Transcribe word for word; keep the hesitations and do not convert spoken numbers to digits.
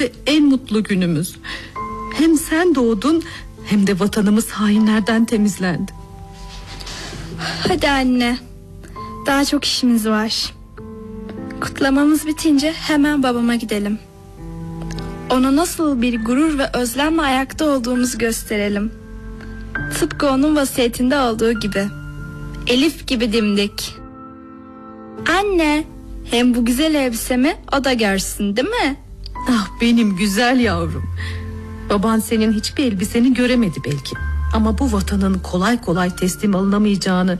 de en mutlu günümüz. Hem sen doğdun hem de vatanımız hainlerden temizlendi. Hadi anne, daha çok işimiz var. Kutlamamız bitince hemen babama gidelim. Ona nasıl bir gurur ve özlemle ayakta olduğumuzu gösterelim. Tıpkı onun vasiyetinde olduğu gibi. Elif gibi dimdik. Anne, hem bu güzel elbisemi o da görsün, değil mi? Ah benim güzel yavrum. Baban senin hiçbir elbiseni göremedi belki. Ama bu vatanın kolay kolay teslim alınamayacağını